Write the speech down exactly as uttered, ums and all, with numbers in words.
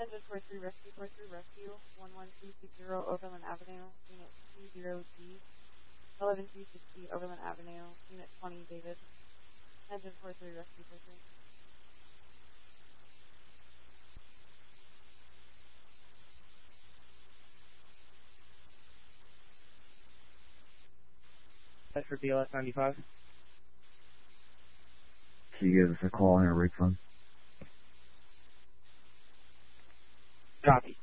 Engine four three Rescue, four three Rescue, one one two six zero Overland Avenue, Unit two zero G, eleven three sixty Overland Avenue, Unit twenty David. Engine four three Rescue, four three. That's for B L S ninety-five. Can you give us a call and a refund? Copy.